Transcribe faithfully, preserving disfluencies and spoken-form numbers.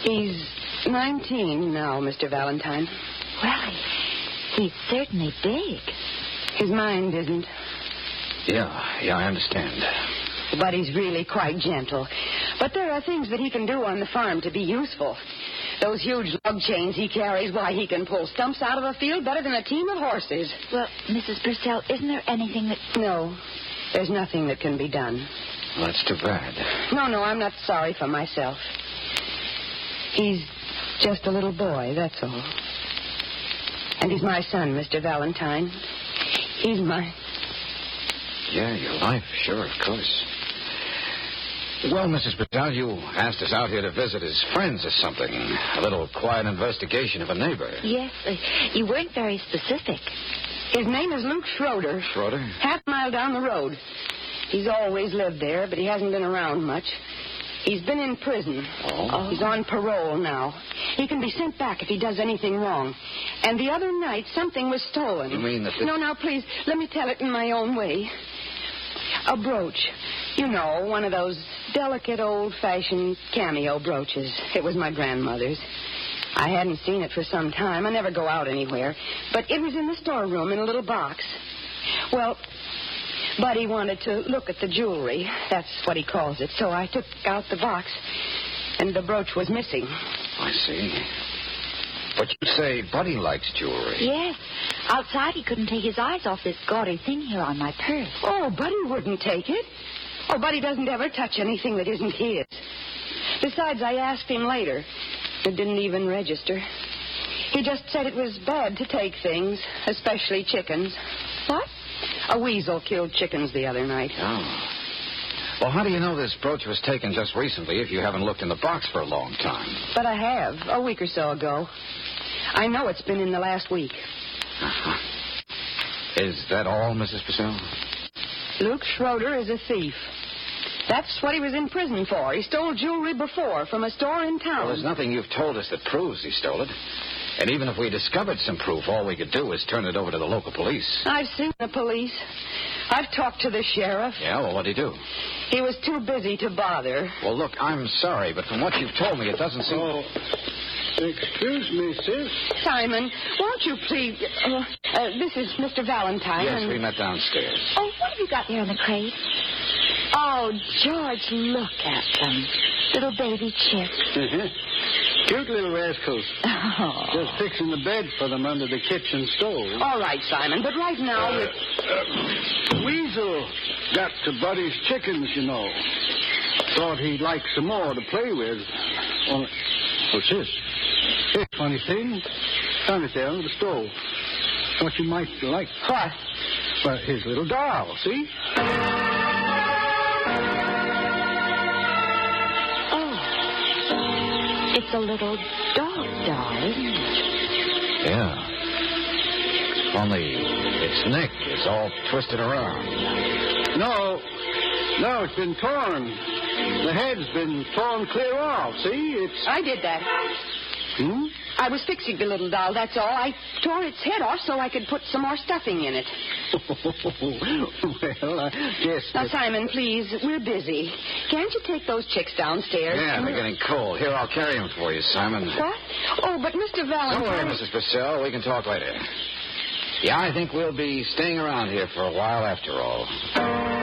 He's nineteen now, Mister Valentine. Well, he's certainly big. His mind isn't. Yeah, yeah, I understand. But he's really quite gentle. But there are things that he can do on the farm to be useful. Those huge lug chains he carries, why, he can pull stumps out of a field better than a team of horses. Well, Missus Purcell, isn't there anything that... No, there's nothing that can be done. Well, that's too bad. No, no, I'm not sorry for myself. He's just a little boy, that's all. And he's my son, Mister Valentine. He's my... Yeah, your life, sure, of course. Well, Missus Purcell, you asked us out here to visit his friends or something. A little quiet investigation of a neighbor. Yes, uh, you weren't very specific. His name is Luke Schroeder. Schroeder? Half a mile down the road. He's always lived there, but he hasn't been around much. He's been in prison. Oh? He's on parole now. He can be sent back if he does anything wrong. And the other night, something was stolen. You mean that the... No, now, please, let me tell it in my own way. A brooch. You know, one of those delicate, old-fashioned cameo brooches. It was my grandmother's. I hadn't seen it for some time. I never go out anywhere. But it was in the storeroom in a little box. Well, Buddy wanted to look at the jewelry. That's what he calls it. So I took out the box, and the brooch was missing. I see. But you say Buddy likes jewelry. Yes. Outside, he couldn't take his eyes off this gaudy thing here on my purse. Oh, Buddy wouldn't take it. Oh, Buddy doesn't ever touch anything that isn't his. Besides, I asked him later. It didn't even register. He just said it was bad to take things, especially chickens. What? A weasel killed chickens the other night. Oh. Well, how do you know this brooch was taken just recently if you haven't looked in the box for a long time? But I have, a week or so ago. I know it's been in the last week. Uh-huh. Is that all, Missus Purcell? Luke Schroeder is a thief. That's what he was in prison for. He stole jewelry before from a store in town. Well, there's nothing you've told us that proves he stole it. And even if we discovered some proof, all we could do is turn it over to the local police. I've seen the police. I've talked to the sheriff. Yeah, well, what'd he do? He was too busy to bother. Well, look, I'm sorry, but from what you've told me, it doesn't seem... Oh, excuse me, sis. Simon, won't you please... Uh, uh, this is Mister Valentine. Yes, and... we met downstairs. Oh, what have you got there in the crate? Oh, George, look at them. Little baby chicks. Uh-huh. Cute little rascals. Oh. Just fixing the bed for them under the kitchen stove. All right, Simon, but right now... Uh, uh, Weasel got to Buddy's chickens, you know. Thought he'd like some more to play with. Oh, what's this? Hey, funny thing. Found it there under the stove. Thought you might like. What? Well, his little doll, see? It's a little dog doll, isn't it? Yeah. Only its neck is all twisted around. No. No, it's been torn. The head's been torn clear off, see? It's... I did that. Hmm? I was fixing the little doll, that's all. I tore its head off so I could put some more stuffing in it. Well, I guess... Now, that... Simon, please, we're busy. Can't you take those chicks downstairs? Yeah, they're getting cold. Here, I'll carry them for you, Simon. What? Oh, but Mister Valentine... Don't worry, Missus Purcell. We can talk later. Yeah, I think we'll be staying around here for a while after all.